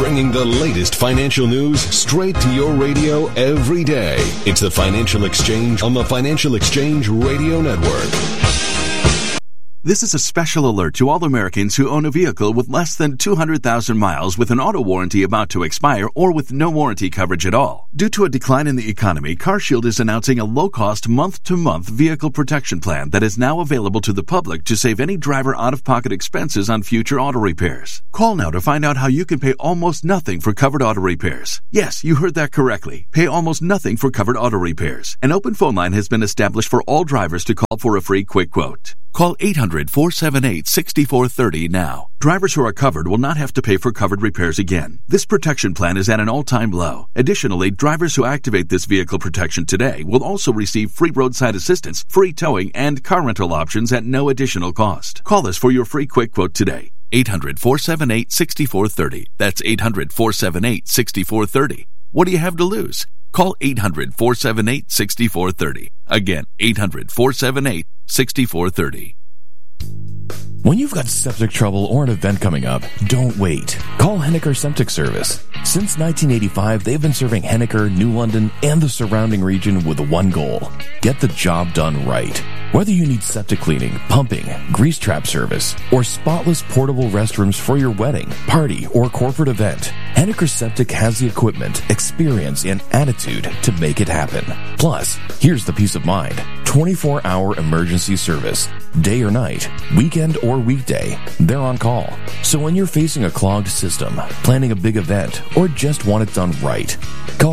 bringing the latest financial news straight to your radio every day. It's the Financial Exchange on the Financial Exchange Radio Network. This is a special alert to all Americans who own a vehicle with less than 200,000 miles with an auto warranty about to expire or with no warranty coverage at all. Due to a decline in the economy, CarShield is announcing a low-cost month-to-month vehicle protection plan that is now available to the public to save any driver out-of-pocket expenses on future auto repairs. Call now to find out how you can pay almost nothing for covered auto repairs. Yes, you heard that correctly. Pay almost nothing for covered auto repairs. An open phone line has been established for all drivers to call for a free quick quote. Call 800-478-6430 now. Drivers who are covered will not have to pay for covered repairs again. This protection plan is at an all-time low. Additionally, drivers who activate this vehicle protection today will also receive free roadside assistance, free towing, and car rental options at no additional cost. Call us for your free quick quote today. 800-478-6430. That's 800-478-6430. What do you have to lose? Call 800-478-6430. Again, 800-478-6430. When you've got septic trouble or an event coming up, don't wait. Call Henniker Septic Service. Since 1985, they've been serving Henniker, New London, and the surrounding region with one goal: get the job done right. Whether you need septic cleaning, pumping, grease trap service, or spotless portable restrooms for your wedding, party, or corporate event, Henniker Septic has the equipment, experience, and attitude to make it happen. Plus, here's the peace of mind: 24-hour emergency service. Day or night, weekend or weekday, they're on call. So when you're facing a clogged system, planning a big event, or just want it done right, call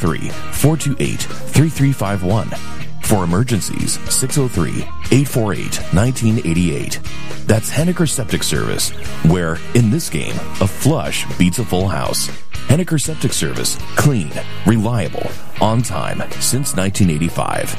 603-428-3351. For emergencies, 603-848-1988. That's Henniker Septic Service, where, in this game, a flush beats a full house. Henniker Septic Service. Clean, reliable, on time, since 1985.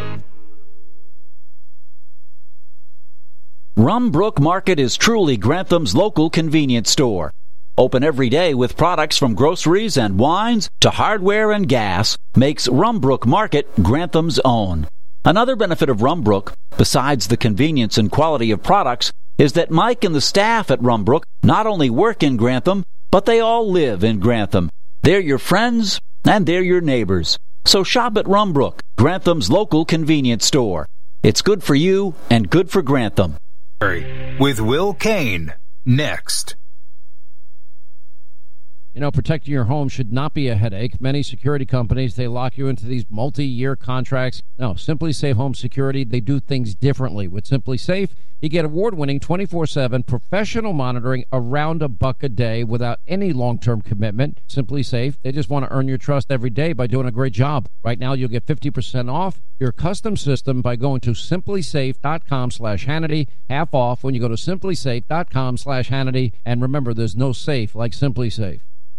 Rumbrook Market is truly Grantham's local convenience store. Open every day with products from groceries and wines to hardware and gas makes Rumbrook Market Grantham's own. Another benefit of Rumbrook, besides the convenience and quality of products, is that Mike and the staff at Rumbrook not only work in Grantham, but they all live in Grantham. They're your friends and they're your neighbors. So shop at Rumbrook, Grantham's local convenience store. It's good for you and good for Grantham. With Will Kane, next. You know, protecting your home should not be a headache. Many security companies, they lock you into these multi-year contracts. No, Simply Safe Home Security, they do things differently. With Simply Safe, you get award-winning 24/7 professional monitoring around $1 a day without any long-term commitment. Simply Safe, they just want to earn your trust every day by doing a great job. Right now, you'll get 50% off your custom system by going to simplysafe.com/Hannity. Half off when you go to simplysafe.com/Hannity. And remember, there's no safe like Simply Safe.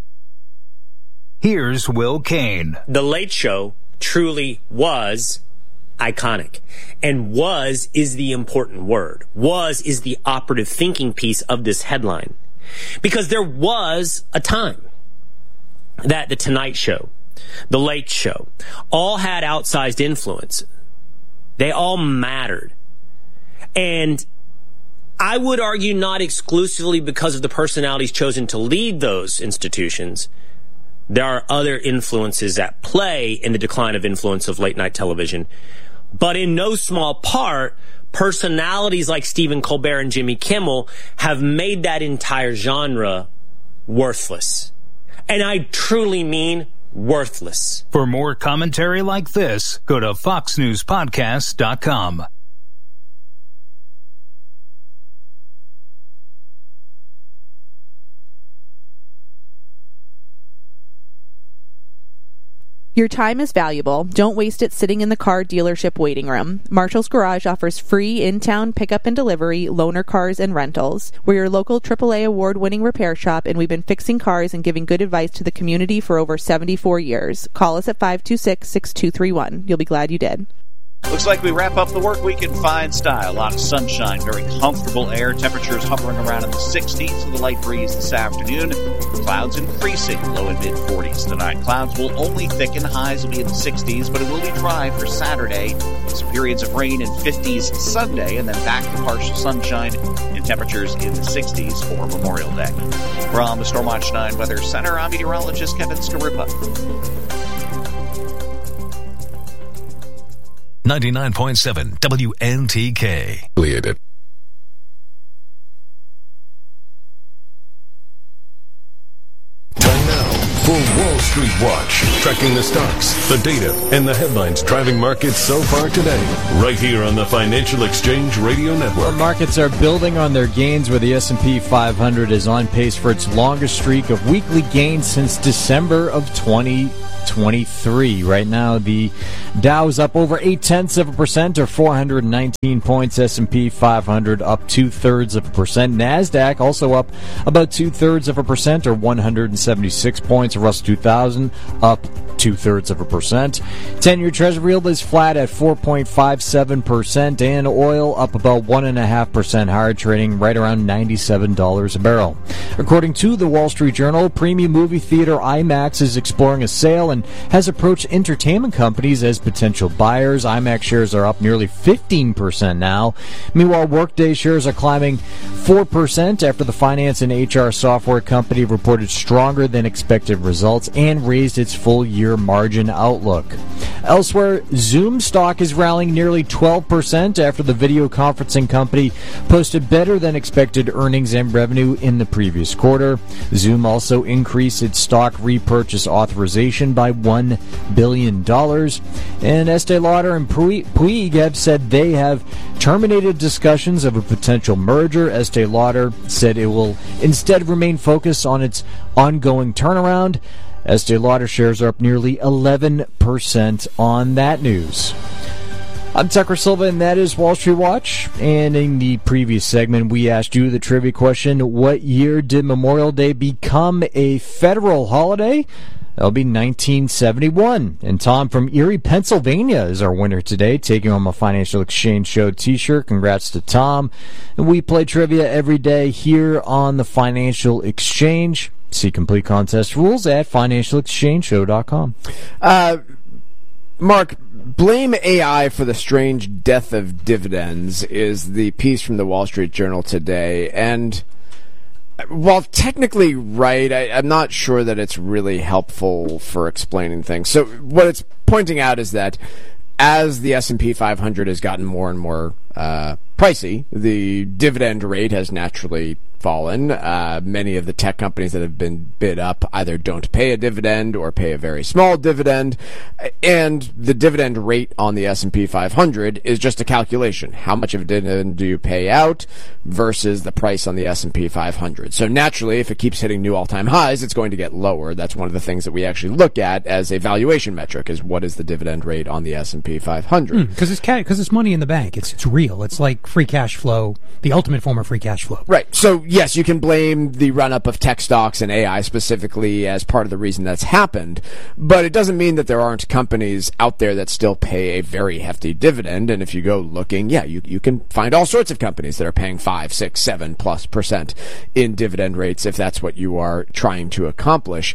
Here's Will Kane. The Late Show truly was iconic. And was is the important word. Was is the operative thinking piece of this headline. Because there was a time that The Tonight Show, The Late Show, all had outsized influence. They all mattered. And I would argue not exclusively because of the personalities chosen to lead those institutions. There are other influences at play in the decline of influence of late night television. But in no small part, personalities like Stephen Colbert and Jimmy Kimmel have made that entire genre worthless. And I truly mean worthless. For more commentary like this, go to foxnewspodcast.com. Your time is valuable. Don't waste it sitting in the car dealership waiting room. Marshall's Garage offers free in-town pickup and delivery, loaner cars, and rentals. We're your local AAA award-winning repair shop, and we've been fixing cars and giving good advice to the community for over 74 years. Call us at 526-6231. You'll be glad you did. Looks like we wrap up the work week in fine style. A lot of sunshine, very comfortable air. Temperatures hovering around in the 60s with a light breeze this afternoon. Clouds increasing, low and mid-40s tonight. Clouds will only thicken. Highs will be in the 60s, but it will be dry for Saturday. Some periods of rain in 50s Sunday, and then back to partial sunshine and temperatures in the 60s for Memorial Day. From the Stormwatch 9 Weather Center, I'm meteorologist Kevin Skarupa. 99.7 WNTK. Time now for Wall Street Watch. Tracking the stocks, the data, and the headlines driving markets so far today. Right here on the Financial Exchange Radio Network. The markets are building on their gains where the S&P 500 is on pace for its longest streak of weekly gains since December of 2023. Right now, the Dow is up over 0.8% or 419 points. S&P 500 up 2/3%. NASDAQ also up about 2/3% or 176 points. Russell 2000 up 2/3%. 10-year Treasury yield is flat at 4.57%, and oil up about 1.5% higher, trading right around $97 a barrel. According to the Wall Street Journal, premium movie theater IMAX is exploring a sale and has approached entertainment companies as potential buyers. IMAX shares are up nearly 15% now. Meanwhile, Workday shares are climbing 4% after the finance and HR software company reported stronger than expected results and raised its full-year margin outlook. Elsewhere, Zoom stock is rallying nearly 12% after the video conferencing company posted better than expected earnings and revenue in the previous quarter. Zoom also increased its stock repurchase authorization by $1 billion. And Estee Lauder and Puig have said they have terminated discussions of a potential merger. Estee Lauder said it will instead remain focused on its ongoing turnaround. Estee Lauder shares are up nearly 11% on that news. I'm Tucker Silva, and that is Wall Street Watch. And in the previous segment, we asked you the trivia question, what year did Memorial Day become a federal holiday? That'll be 1971. And Tom from Erie, Pennsylvania is our winner today, taking home a Financial Exchange Show t-shirt. Congrats to Tom. And we play trivia every day here on the Financial Exchange. See complete contest rules at financialexchangeshow.com. Mark, blame AI for the strange death of dividends is the piece from the Wall Street Journal today. And while technically right, I'm not sure that it's really helpful for explaining things. So what it's pointing out is that as the S&P 500 has gotten more and more pricey, the dividend rate has naturally fallen. Many of the tech companies that have been bid up either don't pay a dividend or pay a very small dividend, and the dividend rate on the S&P 500 is just a calculation. How much of a dividend do you pay out versus the price on the S&P 500? So naturally, if it keeps hitting new all-time highs, it's going to get lower. That's one of the things that we actually look at as a valuation metric, is what is the dividend rate on the S&P 500. Because it's money in the bank. It's real. It's like free cash flow, the ultimate form of free cash flow. Right. So yes, you can blame the run-up of tech stocks and AI specifically as part of the reason that's happened, but it doesn't mean that there aren't companies out there that still pay a very hefty dividend. And if you go looking, you can find all sorts of companies that are paying 5, 6, 7+% in dividend rates if that's what you are trying to accomplish.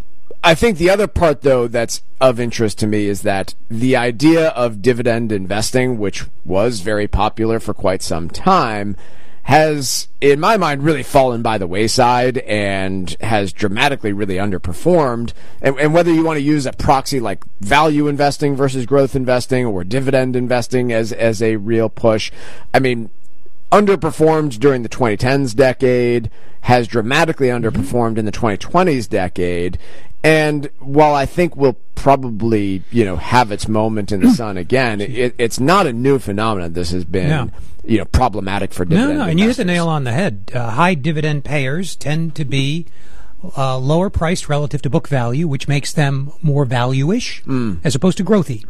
I think the other part, though, that's of interest to me is that the idea of dividend investing, which was very popular for quite some time, has, in my mind, really fallen by the wayside and has dramatically really underperformed. And whether you want to use a proxy like value investing versus growth investing or dividend investing as a real push, I mean, underperformed during the 2010s decade, has dramatically underperformed in the 2020s decade. And while I think we'll probably, have its moment in the sun again, it's not a new phenomenon. This has been, problematic for dividend investors. And you hit the nail on the head. High dividend payers tend to be lower priced relative to book value, which makes them more value-ish as opposed to growthy.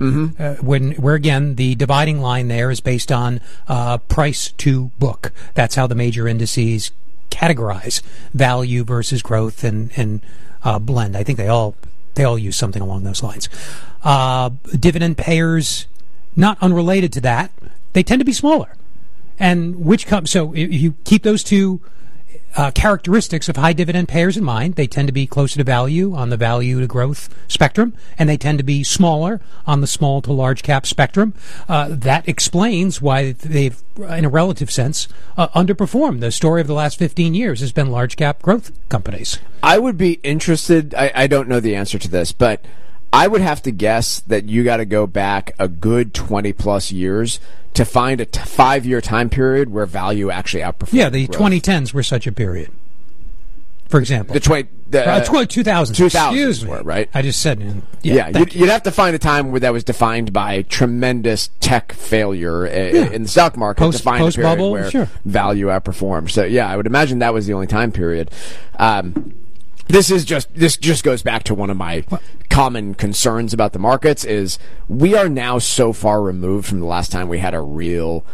Where again, the dividing line there is based on price to book. That's how the major indices categorize value versus growth and blend. I think they all use something along those lines. Dividend payers not unrelated to that, they tend to be smaller. And so if you keep those two characteristics of high dividend payers in mind, they tend to be closer to value on the value to growth spectrum, and they tend to be smaller on the small to large cap spectrum. That explains why they've, in a relative sense, underperformed. The story of the last 15 years has been large cap growth companies. I would be interested, I don't know the answer to this, but I would have to guess that you got to go back a good 20 plus years to find a 5-year time period where value actually outperformed. Yeah, the growth. 2010s were such a period. For example, the 2000s. 2000s were, right? I just said. You'd have to find a time where that was defined by tremendous tech failure in the stock market to find a period where value outperformed. So yeah, I would imagine that was the only time period. This just goes back to one of my common concerns about the markets is we are now so far removed from the last time we had a real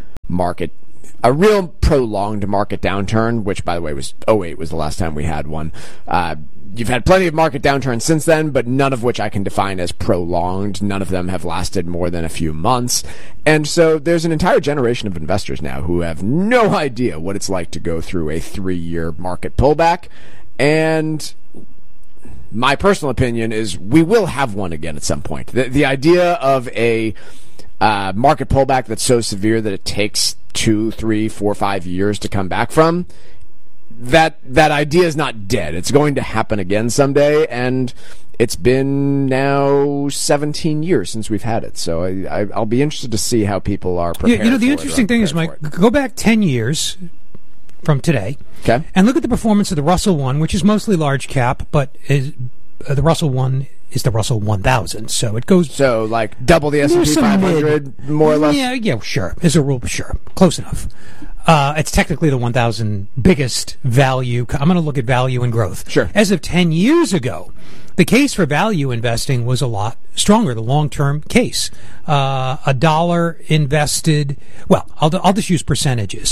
prolonged market downturn, which by the way was 2008 was the last time we had one. You've had plenty of market downturns since then, but none of which I can define as prolonged. None of them have lasted more than a few months. And so there's an entire generation of investors now who have no idea what it's like to go through a 3-year market pullback. And my personal opinion is we will have one again at some point. The idea of a market pullback that's so severe that it takes 2, 3, 4, 5 years to come back from, that idea is not dead. It's going to happen again someday, and it's been now 17 years since we've had it. So I'll be interested to see how people are prepared. The interesting thing is, Mike, go back 10 years from today, okay, and look at the performance of the Russell 1, which is mostly large cap, but the Russell 1 is the Russell 1000, so it goes like double the S&P 500, more or less. Yeah, sure. As a rule, sure, close enough. It's technically the 1,000 biggest value. I'm going to look at value and growth. Sure. As of 10 years ago, the case for value investing was a lot stronger, the long-term case. $1 invested, well, I'll just use percentages.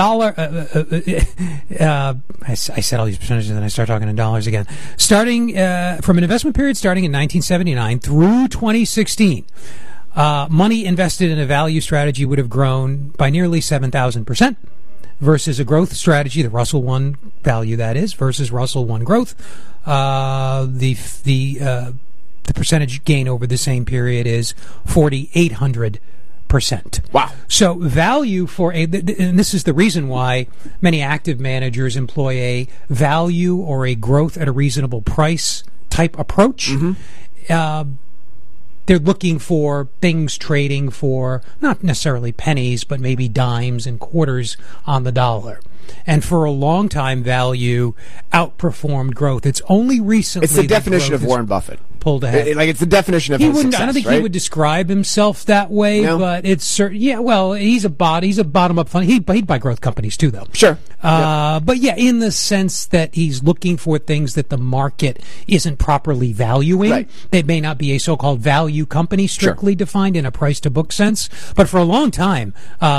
$1, I said all these percentages and then I start talking in dollars again. Starting from an investment period starting in 1979 through 2016, money invested in a value strategy would have grown by nearly 7,000%. Versus a growth strategy, the Russell 1 value that is, versus Russell 1 growth, the percentage gain over the same period is 4,800%. Wow! So value and this is the reason why many active managers employ a value or a growth at a reasonable price type approach. Mm-hmm. They're looking for things trading for not necessarily pennies, but maybe dimes and quarters on the dollar. And for a long time, value outperformed growth. It's only recently it's the definition of Warren Buffett. Pulled ahead. It's the definition of his success, I don't think right? he would describe himself that way, but it's certain. Yeah, well, he's a bottom up fund. He'd buy growth companies too, though. Sure. But yeah, in the sense that he's looking for things that the market isn't properly valuing. Right. It may not be a so-called value company strictly defined in a price to book sense, but for a long time,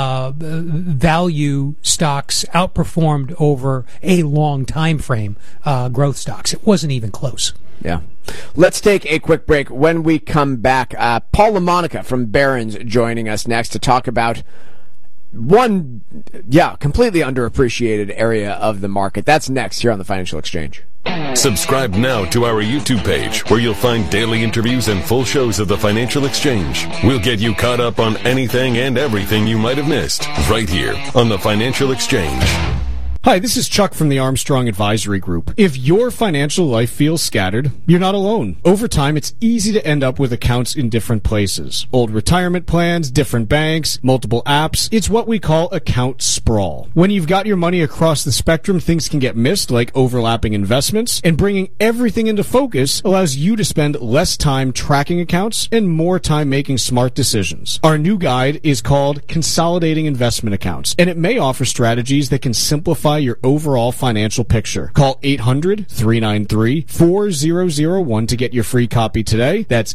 value stocks outperformed over a long time frame growth stocks. It wasn't even close. Yeah. Let's take a quick break. When we come back, Paul LaMonica from Barron's joining us next to talk about one, completely underappreciated area of the market. That's next here on the Financial Exchange. Subscribe now to our YouTube page, where you'll find daily interviews and full shows of the Financial Exchange. We'll get you caught up on anything and everything you might have missed, right here on the Financial Exchange. Hi, this is Chuck from the Armstrong Advisory Group. If your financial life feels scattered, you're not alone. Over time, it's easy to end up with accounts in different places. Old retirement plans, different banks, multiple apps. It's what we call account sprawl. When you've got your money across the spectrum, things can get missed, like overlapping investments, and bringing everything into focus allows you to spend less time tracking accounts and more time making smart decisions. Our new guide is called Consolidating Investment Accounts, and it may offer strategies that can simplify simplify your overall financial picture. Call 800-393-4001 to get your free copy today. That's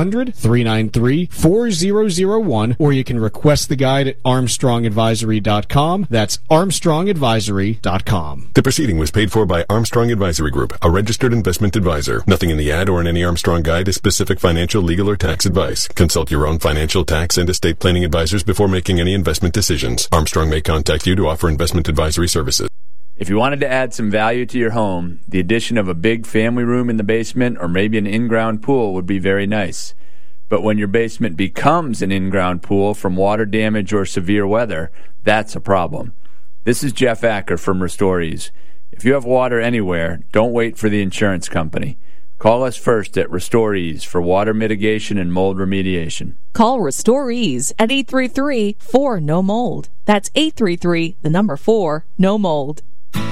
800-393-4001, or you can request the guide at ArmstrongAdvisory.com. That's ArmstrongAdvisory.com. The proceeding was paid for by Armstrong Advisory Group, a registered investment advisor. Nothing in the ad or in any Armstrong guide is specific financial, legal, or tax advice. Consult your own financial, tax, and estate planning advisors before making any investment decisions. Armstrong may contact you to offer investment advisory services. If you wanted to add some value to your home, the addition of a big family room in the basement or maybe an in-ground pool would be very nice. But when your basement becomes an in-ground pool from water damage or severe weather, that's a problem. This is Jeff Acker from Restorees. If you have water anywhere, don't wait for the insurance company. Call us first at Restorees for water mitigation and mold remediation. Call Restorees at 833-4-NO-MOLD. That's 833-4-NO-MOLD.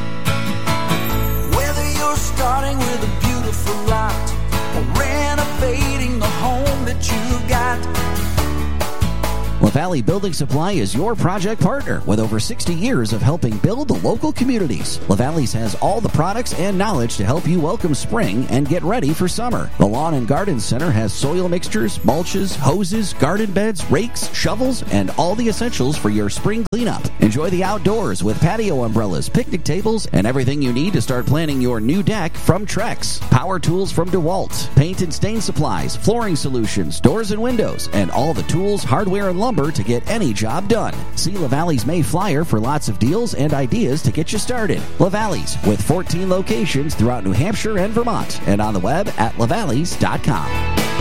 Whether you're starting with a beautiful lot or renovating the home that you got, LaValley Building Supply is your project partner with over 60 years of helping build the local communities. LaValley's has all the products and knowledge to help you welcome spring and get ready for summer. The Lawn and Garden Center has soil mixtures, mulches, hoses, garden beds, rakes, shovels, and all the essentials for your spring cleanup. Enjoy the outdoors with patio umbrellas, picnic tables, and everything you need to start planning your new deck from Trex. Power tools from DeWalt, paint and stain supplies, flooring solutions, doors and windows, and all the tools, hardware, and lumber to get any job done. See LaValley's May Flyer for lots of deals and ideas to get you started. LaValley's, with 14 locations throughout New Hampshire and Vermont, and on the web at lavalleys.com.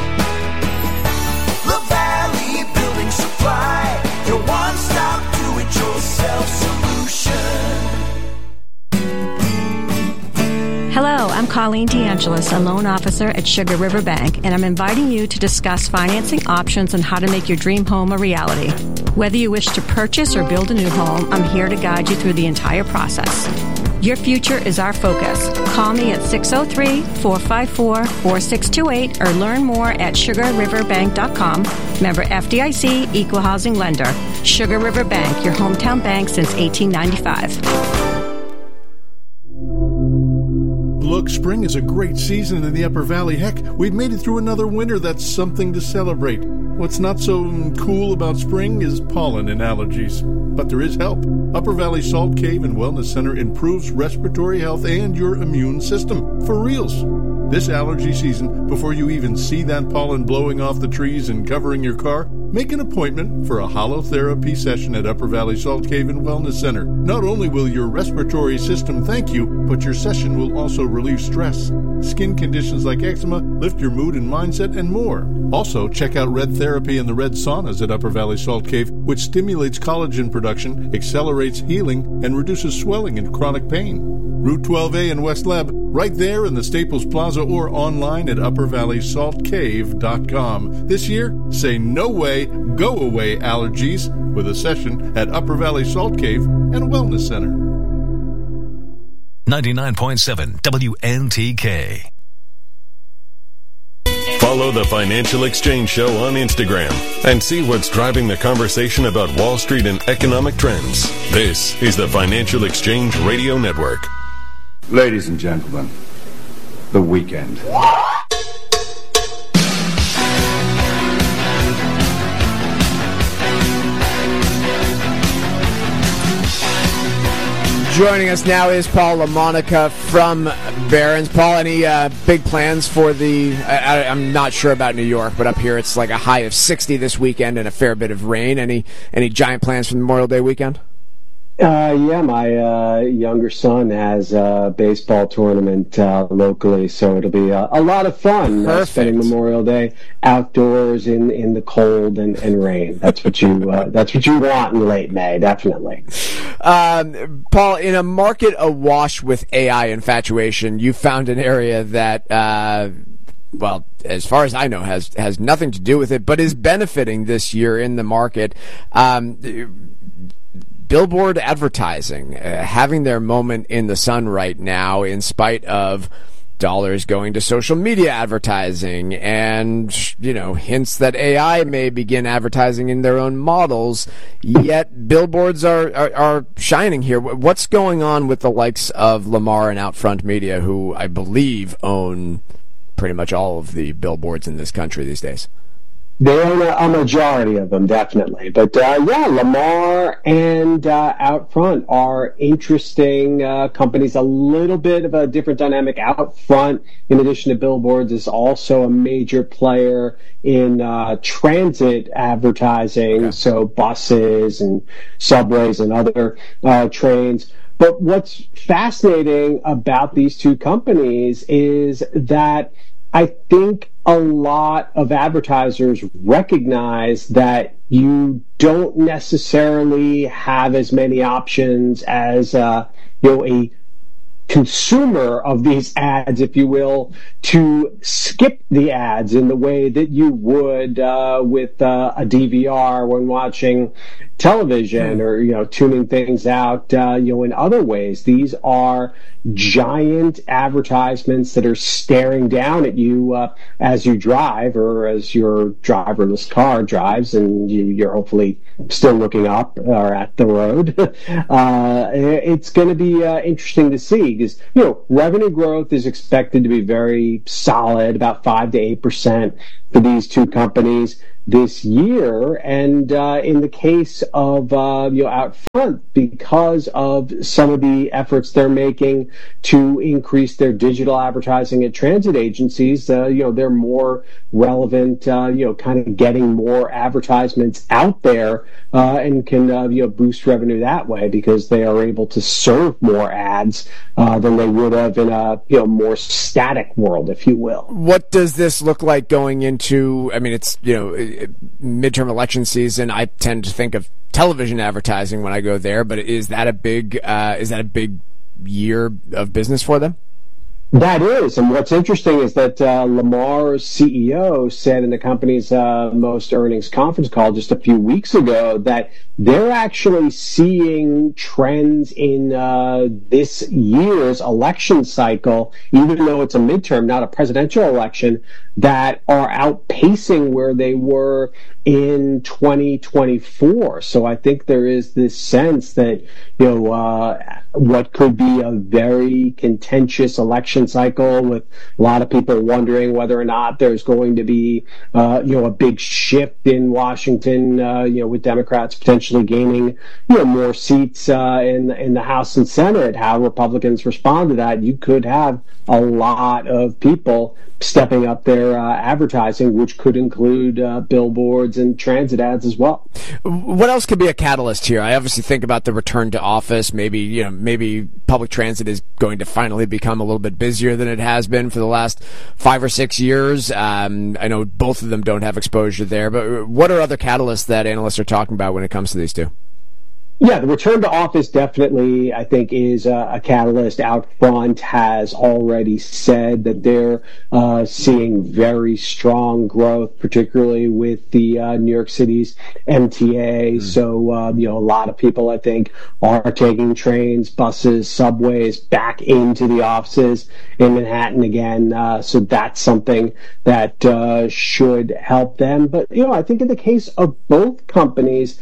LaValley Building Supply, your one-stop do-it-yourself solution. Hello, I'm Colleen DeAngelis, a loan officer at Sugar River Bank, and I'm inviting you to discuss financing options and how to make your dream home a reality. Whether you wish to purchase or build a new home, I'm here to guide you through the entire process. Your future is our focus. Call me at 603-454-4628 or learn more at sugarriverbank.com. Member FDIC, Equal Housing Lender. Sugar River Bank, your hometown bank since 1895. Look, spring is a great season in the Upper Valley. Heck, we've made it through another winter. That's something to celebrate. What's not so cool about spring is pollen and allergies. But there is help. Upper Valley Salt Cave and Wellness Center improves respiratory health and your immune system. For reals. This allergy season, before you even see that pollen blowing off the trees and covering your car, make an appointment for a holotherapy session at Upper Valley Salt Cave and Wellness Center. Not only will your respiratory system thank you, but your session will also relieve stress, skin conditions like eczema, lift your mood and mindset, and more. Also, check out Red Therapy and the Red Saunas at Upper Valley Salt Cave, which stimulates collagen production, accelerates healing, and reduces swelling and chronic pain. Route 12A in West Leb, right there in the Staples Plaza, or online at uppervalleysaltcave.com. This year, say no way, go away allergies with a session at Upper Valley Salt Cave and Wellness Center. 99.7 WNTK. Follow the Financial Exchange Show on Instagram and see what's driving the conversation about Wall Street and economic trends. This is the Financial Exchange Radio Network. Ladies and gentlemen, the weekend. Joining us now is Paul LaMonica from Barron's. Paul, any big plans for the... I'm not sure about New York, but up here it's like a high of 60 this weekend and a fair bit of rain. Any giant plans for Memorial Day weekend? Yeah, my younger son has a baseball tournament locally, so it'll be a lot of fun spending Memorial Day outdoors in the cold and rain. That's what you want in late May, definitely. Paul, in a market awash with AI infatuation, you found an area that well, as far as I know, has nothing to do with it, but is benefiting this year in the market. Billboard advertising having their moment in the sun right now, in spite of dollars going to social media advertising, and, hints that AI may begin advertising in their own models, yet billboards are shining here. What's going on with the likes of Lamar and Outfront Media, who I believe own pretty much all of the billboards in this country these days? They own a majority of them, definitely. But, Lamar and Outfront are interesting companies, a little bit of a different dynamic. Outfront, in addition to billboards, is also a major player in transit advertising, so buses and subways and other trains. But what's fascinating about these two companies is that I think a lot of advertisers recognize that you don't necessarily have as many options as a consumer of these ads, if you will, to skip the ads in the way that you would with a DVR when watching television or tuning things out in other ways. These are giant advertisements that are staring down at you as you drive, or as your driverless car drives, and you're hopefully still looking up or at the road. It's going to be interesting to see, because revenue growth is expected to be very solid, about 5 to 8% for these two companies this year. And in the case of Outfront, because of some of the efforts they're making to increase their digital advertising at transit agencies, they're more relevant, kind of getting more advertisements out there and can boost revenue that way, because they are able to serve more ads than they would have in a more static world, if you will. What does this look like going into? I mean, it's midterm election season. I tend to think of television advertising when I go there, but is that a big year of business for them? That is, and what's interesting is that Lamar's CEO said in the company's most earnings conference call just a few weeks ago that they're actually seeing trends in this year's election cycle, even though it's a midterm, not a presidential election, that are outpacing where they were in 2024. So I think there is this sense that, what could be a very contentious election cycle, with a lot of people wondering whether or not there's going to be, a big shift in Washington, with Democrats potentially gaining, more seats in the House and Senate, how Republicans respond to that. You could have a lot of people stepping up their advertising, which could include billboards and transit ads as well. What else could be a catalyst here? I obviously think about the return to office. Maybe public transit is going to finally become a little bit busier than it has been for the last 5 or 6 years. I know both of them don't have exposure there, but what are other catalysts that analysts are talking about when it comes to these two? Yeah, the return to office definitely, I think, is a catalyst. Outfront has already said that they're seeing very strong growth, particularly with the New York City's MTA. So, a lot of people, I think, are taking trains, buses, subways back into the offices in Manhattan again. So that's something that should help them. But, I think in the case of both companies,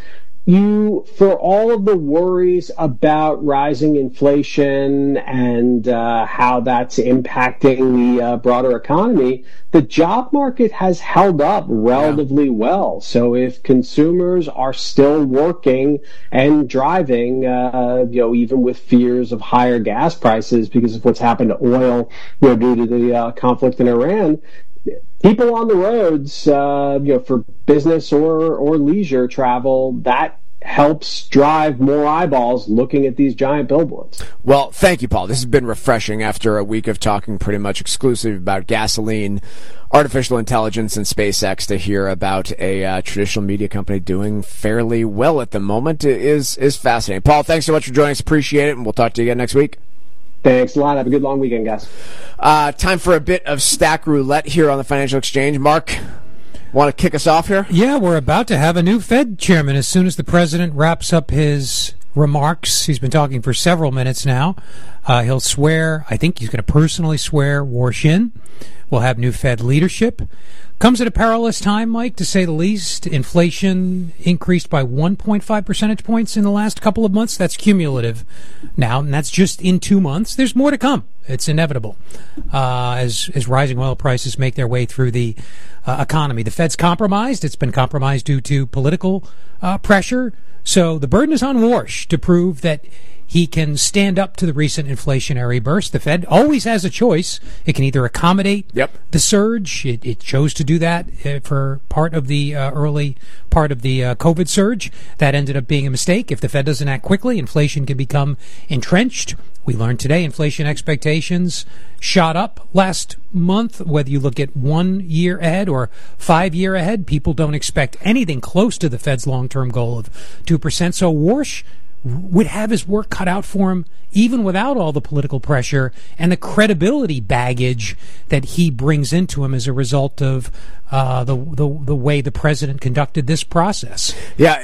for all of the worries about rising inflation and how that's impacting the broader economy, the job market has held up relatively well. So if consumers are still working and driving, even with fears of higher gas prices because of what's happened to oil, due to the conflict in Iran, people on the roads, for business or leisure travel, that helps drive more eyeballs looking at these giant billboards. Well, thank you, Paul. This has been refreshing after a week of talking pretty much exclusively about gasoline, artificial intelligence, and SpaceX. To hear about a traditional media company doing fairly well at the moment is fascinating. Paul, thanks so much for joining us. Appreciate it, and we'll talk to you again next week. Thanks a lot. Have a good long weekend, guys. Time for a bit of stack roulette here on the Financial Exchange. Mark, want to kick us off here? Yeah, we're about to have a new Fed chairman as soon as the president wraps up his remarks. He's been talking for several minutes now. He'll swear, I think he's going to personally swear Warsh in. We'll have new Fed leadership. Comes at a perilous time, Mike, to say the least. Inflation increased by 1.5 percentage points in the last couple of months. That's cumulative now, and that's just in 2 months. There's more to come. It's inevitable as rising oil prices make their way through the economy. The Fed's compromised. It's been compromised due to political pressure. So the burden is on Warsh to prove that he can stand up to the recent inflationary burst. The Fed always has a choice. It can either accommodate the surge. It chose to do that for part of the early part of the COVID surge. That ended up being a mistake. If the Fed doesn't act quickly, inflation can become entrenched. We learned today inflation expectations shot up last month. Whether you look at 1 year ahead or 5 year ahead, people don't expect anything close to the Fed's long-term goal of 2%. So Warsh would have his work cut out for him even without all the political pressure and the credibility baggage that he brings into him as a result of the way the president conducted this process. Yeah,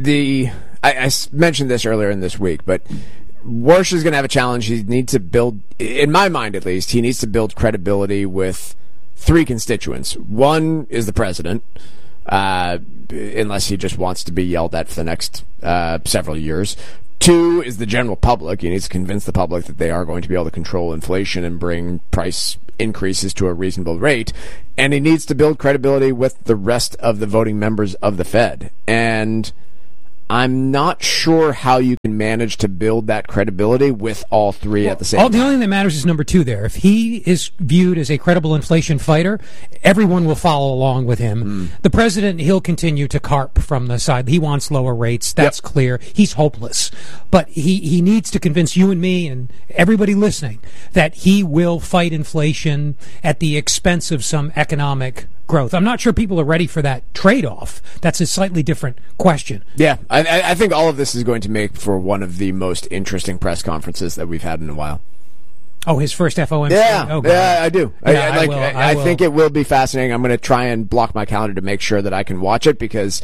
I mentioned this earlier in this week, but Warsh is going to have a challenge. He needs to build, in my mind at least, he needs to build credibility with three constituents. One is the president, unless he just wants to be yelled at for the next several years. Two is the general public. He needs to convince the public that they are going to be able to control inflation and bring price increases to a reasonable rate. And he needs to build credibility with the rest of the voting members of the Fed. And I'm not sure how you can manage to build that credibility with all three at the same time. The only thing that matters is number two there. If he is viewed as a credible inflation fighter, everyone will follow along with him. The president, he'll continue to carp from the side. He wants lower rates. That's clear. He's hopeless. But he needs to convince you and me and everybody listening that he will fight inflation at the expense of some economic growth. I'm not sure people are ready for that trade-off. That's a slightly different question. Yeah, I think all of this is going to make for one of the most interesting press conferences that we've had in a while. Oh, his first FOMC? Yeah, oh, yeah, I do. Yeah, I think it will be fascinating. I'm going to try and block my calendar to make sure that I can watch it because,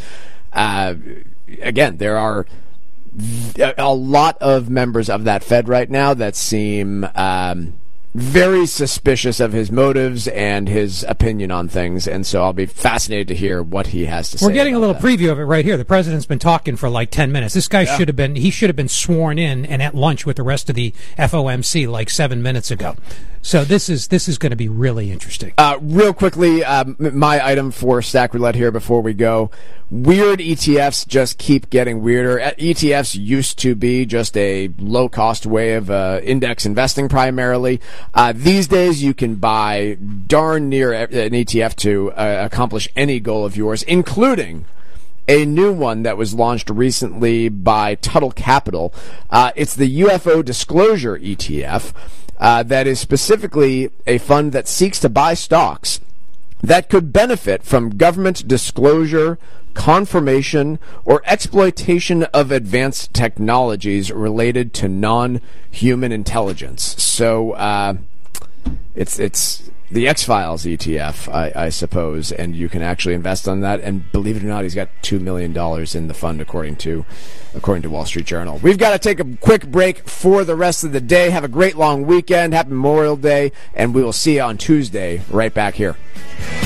again, there are a lot of members of that Fed right now that seem very suspicious of his motives and his opinion on things, and so I'll be fascinated to hear what he has to say. We're getting a little preview of it right here. The president's been talking for like 10 minutes. This guy should have been sworn in and at lunch with the rest of the FOMC like 7 minutes ago. So this is going to be really interesting. Real quickly, my item for Stack Roulette here before we go. Weird ETFs just keep getting weirder. ETFs used to be just a low-cost way of index investing primarily. These days you can buy darn near an ETF to accomplish any goal of yours, including a new one that was launched recently by Tuttle Capital. It's the UFO Disclosure ETF. That is specifically a fund that seeks to buy stocks that could benefit from government disclosure, confirmation, or exploitation of advanced technologies related to non-human intelligence. So it's the X-Files ETF, I suppose, and you can actually invest on that. And believe it or not, he's got $2 million in the fund, according to Wall Street Journal. We've got to take a quick break for the rest of the day. Have a great long weekend. Happy Memorial Day, and we will see you on Tuesday right back here.